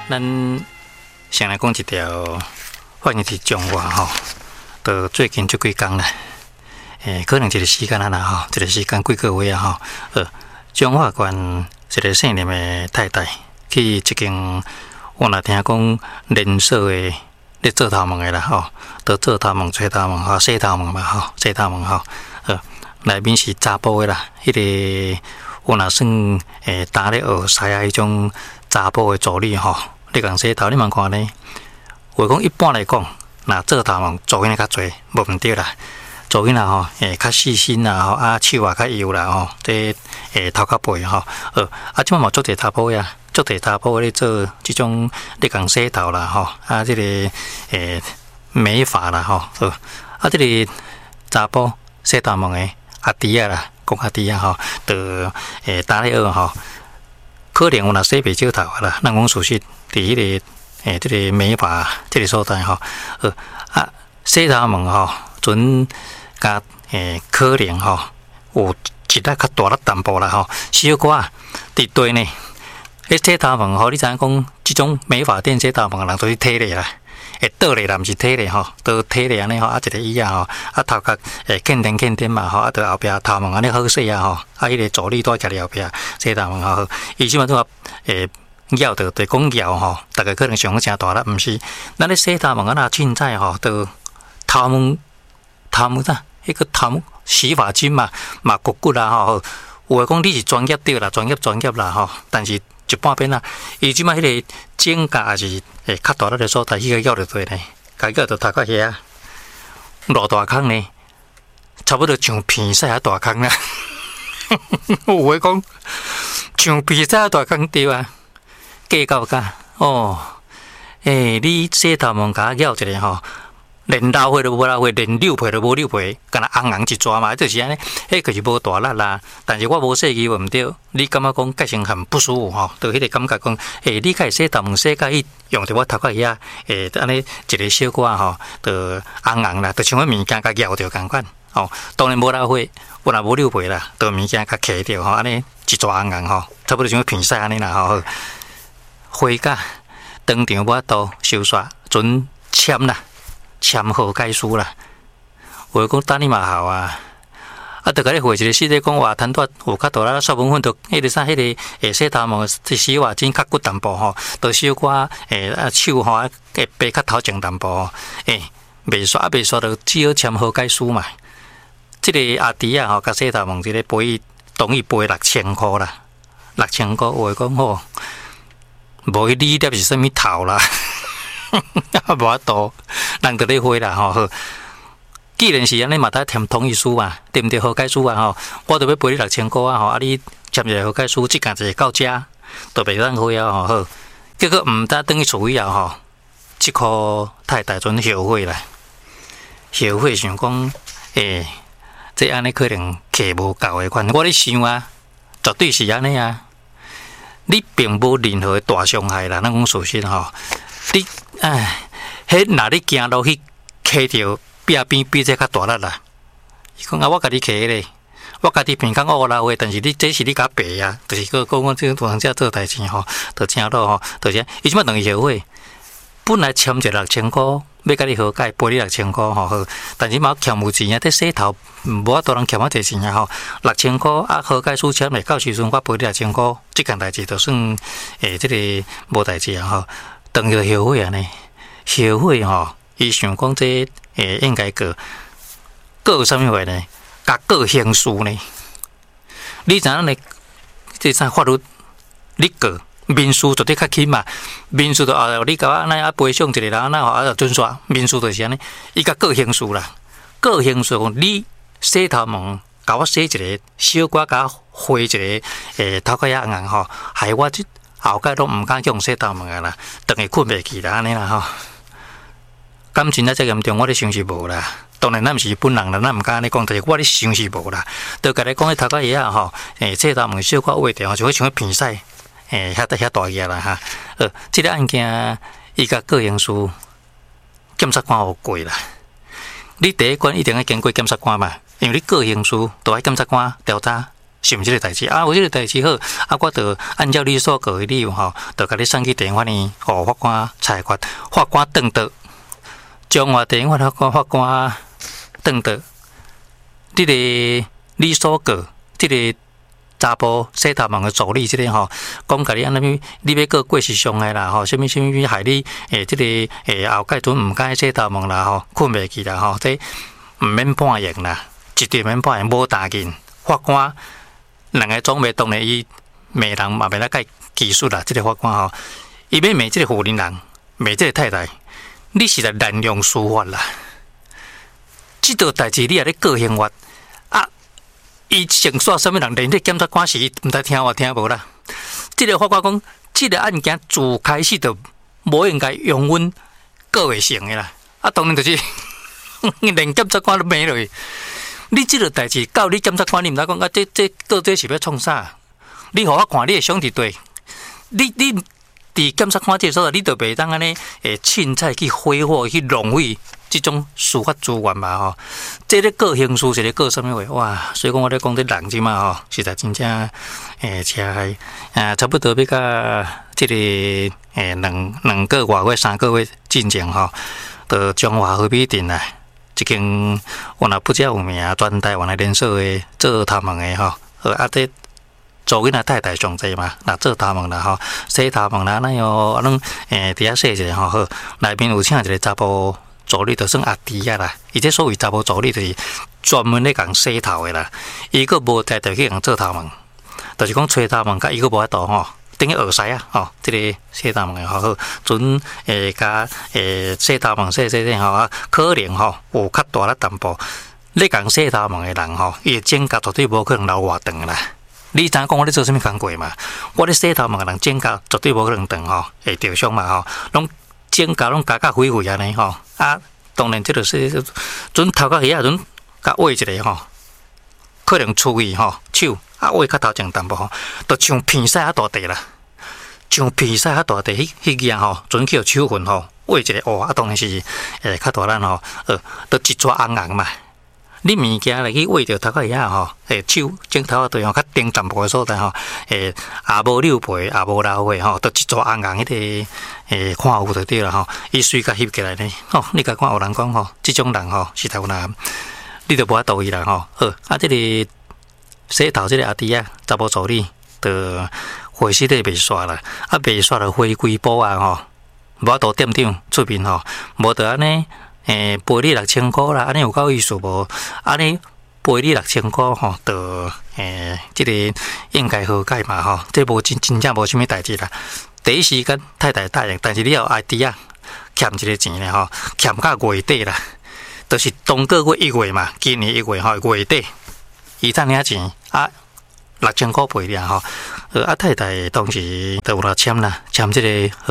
咱先来讲一条，反正是中华吼，到最近这几天啦，可能一个时间啊啦吼，一个时间几个月啊吼，中华县一个姓林的太太去一间，我若听讲连锁的咧做头毛的啦吼，都做头毛、吹头毛吼、洗头毛嘛吼、洗头毛吼，内面是查甫的啦，迄个我若算打咧学西啊迄种查甫的助理吼。你讲洗头，你问看呢？话讲一般来讲，那做头毛做囡仔较侪，无毋对啦。做囡仔吼，较细心啦，吼手啊较油啦，吼，这头较背吼，即摆嘛足侪查甫呀，足侪查甫咧做即种你讲洗头啦，吼，即个美发啦，吼，即个查甫洗头毛的阿弟啊啦，讲阿弟啊吼，就打咧学吼，可能有若洗袂少头啊啦，咱讲事实。伫迄个即个美发即个所在吼，洗头毛吼，准甲可能吼有一粒较大粒淡薄啦吼，小可伫对呢。迄洗头毛吼，你知影讲即种美发店洗头毛人都是体咧啦，倒咧啦，毋是体咧吼，都体咧安尼吼，一个椅啊吼，头壳见点嘛吼，到后壁头毛安尼好洗啊吼，迄个助理都徛伫后壁洗头毛吼，伊即满都摇着对讲摇吼，大家可能想讲诚大啦，毋是？咱咧洗头毛啊，那凊彩吼，都头毛啥？迄个头毛洗发精嘛骨啦吼。有诶讲你是专业对啦，专业啦吼。但是一半边啦，伊即摆迄个指甲也是较大粒诶所在，迄个摇着对呢，甲摇着头壳遐，偌大坑呢，差不多像鼻屎啊大坑啦。有诶讲像鼻屎啊大坑对啊。计较甲哦，你洗头毛甲咬一个吼，连老血都无老血，连溜皮都无溜皮，敢若红一撮嘛，就是安尼，迄就是无大力啦。但是我无洗机毋对，你感觉讲改成很不舒服吼，就迄个感觉讲，你开洗头毛洗甲伊用着我头壳遐，安尼一个小可吼，就红啦，就像迄物件甲咬着共款吼。当然无老血，我若无溜皮啦，就物件甲起着吼，安尼一撮红吼，差不多像鼻屎安尼啦吼。回家当场我都收煞，准签啦，签好解书啦。话讲等你嘛好啊，就甲你回一个细节讲话，谈多有较大啦，刷粉粉都迄个啥，迄个洗头毛洗发精较骨淡薄吼，都小可手吼会白较头前淡薄吼，袂刷就只好签好解书嘛。即个阿弟啊吼，甲洗头毛即个赔伊同意赔6000块啦，6000块话讲吼。无迄理粒是啥物头啦，无法度，人就咧花啦吼。既然是安尼嘛，得填同意书嘛，对毋对？和解书啊吼，我就要赔你6000块啊吼，你签一个和解书，即件就到遮，就袂当花啊吼。好，结果毋得等于厝以后吼，即颗太太阵后悔啦，后悔想讲，这安尼可能客无够诶款，我咧想啊，绝对是安尼啊。你并无任何大伤害啦，咱讲事实吼。你迄若你行路去揢着壁边比这较大力啦。伊讲我甲你揢咧，我家己平讲我老话，但是你这是你甲白啊，就是讲我这个人做代志吼，就正路吼，就是伊即摆等于后悔。本来签一6000块，要甲你和解，赔你6000块吼，但是嘛欠有钱啊，这洗头无法度人欠我这钱啊吼，6000块和解书签嘞，到时阵我赔你6000块，即件代志就算即个无代志啊吼，等于后悔啊呢，后悔吼，伊想讲这应该有啥物话呢？甲告刑事呢？你知影呢？这啥法律？你告？民事绝对较轻嘛，民事就你甲我安尼赔偿一个啦，那就准煞。民事就是安尼，伊甲告刑事啦，告刑事你洗头毛，甲我洗一个小可，甲我花一个头壳遐红吼，害我即后盖都毋敢用洗头毛啦，等下困袂去啦安尼啦吼。感情啊，遮严重，我咧想是无啦。当然，咱毋是本人啦，咱毋敢安尼讲，但是我咧想是无啦。都甲你讲，迄头壳遐吼，洗头毛小可画着吼，就像鼻屎。遐大个啦哈，这个案件伊甲告刑事检察官有过啦。你第一关一定要经过检察官嘛，因为你告刑事都要检察官调查是毋是这个代志啊？有这个代志好，啊，我就按照你所讲的理由吼，就甲你送去地方法院，法官裁决，法官断夺，中华地方法官断夺，这个你所讲，这个查甫洗头毛的助理，这个吼，讲甲你安尼，你要过过失伤害啦吼，什么害你这个后盖阵毋敢洗头毛啦吼，困袂去啦吼，这毋免判刑啦，绝对免判刑，无打紧，法官。两个总袂当然，伊骂人嘛袂来甲技术啦。这个法官吼，伊要骂这个负责人，骂这个太太，你是来滥用司法啦。这道代志你也咧告刑法啊？伊成煞什么人？连这检察官是毋知听我听无啦。这个法官讲，这个案件自开始就无应该用阮告会成的啦。啊，当然就是连检察官都骂落去。你这个代志，到你检察官，你毋知讲啊？这到底是要创啥？你互我看，你会想伫对？你伫检察官这所在，你就袂当安尼凊彩去挥霍、去浪费这种司法资源嘛吼。这咧告刑事，是咧告什么话？哇！所以讲我咧讲这人即嘛吼，实在真正车害差不多要甲这个两个外月、3个月进前吼，到中华和美镇啦。一间我若不只有名，全台湾的连锁的做头毛的吼，啊这做囡仔太太上济嘛，若做头毛啦吼，洗头毛啦，那样拢伫遐洗一下吼，好，内面有请一个查甫助理，就算阿弟啊啦，伊这所谓查甫助理就是专门咧共洗头的啦，伊个无在就去共做头毛，就是讲吹头毛，甲伊个无法度吼。等于学师啊，吼，这个洗头毛的吼，准加洗头毛洗吼啊，可能吼有较大了淡薄。你讲洗头毛的人吼，伊指甲绝对无可能留偌长啦。你知讲我咧做什么工作嘛？我咧洗头毛的人指甲绝对无可能长吼，会掉伤嘛吼，拢指甲拢加肥肥安尼吼。啊，当然这个是准头壳遐准甲挖一个吼，可能处理吼手。啊，挖较头前淡薄吼，就像片屎啊大地啦，像片屎啊大地，迄件吼，准去手痕吼，挖一个啊，当然是较大咱吼，都一撮红红嘛。你物件来去挖着头壳遐吼，手指头啊对吼，较顶淡薄的所在吼，也无溜皮，也无流血吼，都一撮红红迄个看有就对啦吼，伊水甲翕起来呢，吼，你甲看有人讲吼，即种人吼是头男，你就无法度伊啦吼，好啊，这个。洗头这个阿弟啊，查甫助理，就回死都袂煞啦，啊袂煞就回归保安吼，无多店长出面吼，无得安尼赔你6000块啦，安尼有够意思无？安尼赔你6000块吼，就这个应该和解嘛吼，这无真正无啥物代志啦。第一时间太太答应，但是你要阿弟啊欠一个钱咧吼，欠到月底啦，就是当个月1月嘛，今年1月吼月底。伊赚领钱啊，6000块赔了吼，太太当时就有来签啦，签这个